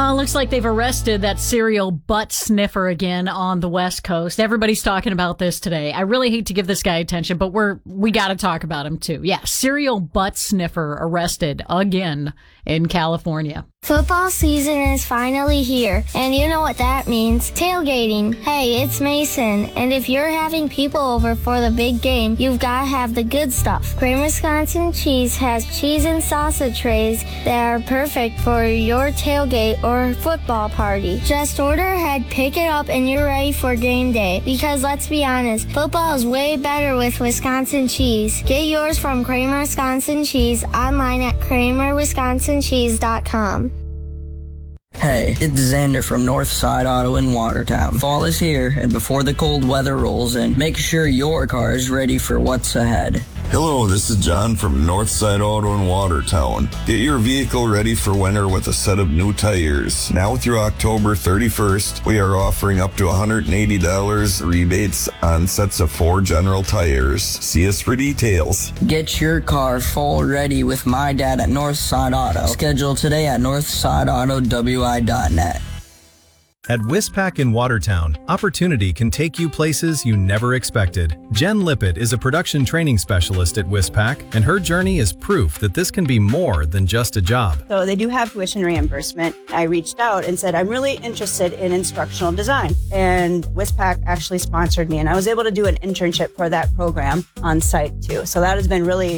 Well, it looks like they've arrested that serial butt sniffer again on the West Coast. Everybody's talking about this today. I really hate to give this guy attention, but we got to talk about him too. Yeah, serial butt sniffer arrested again in California. Football season is finally here, and you know what that means. Tailgating. Hey, it's Mason, and if you're having people over for the big game, you've got to have the good stuff. Kramer Wisconsin Cheese has cheese and salsa trays that are perfect for your tailgate or football party. Just order ahead, pick it up, and you're ready for game day. Because let's be honest, football is way better with Wisconsin cheese. Get yours from Kramer Wisconsin Cheese online at kramerwisconsincheese.com. Hey, it's Xander from Northside Auto in Watertown. Fall is here, and before the cold weather rolls in, make sure your car is ready for what's ahead. Hello, this is John from Northside Auto in Watertown. Get your vehicle ready for winter with a set of new tires. Now through October 31st, we are offering up to $180 rebates on sets of 4 General tires. See us for details. Get your car full ready with my dad at Northside Auto. Schedule today at northsideautowi.net. At Wispac in Watertown, opportunity can take you places you never expected. Jen Lippett is a production training specialist at Wispac, and her journey is proof that this can be more than just a job. So they do have tuition reimbursement. I reached out and said, I'm really interested in instructional design. And Wispac actually sponsored me, and I was able to do an internship for that program on site too. So that has been really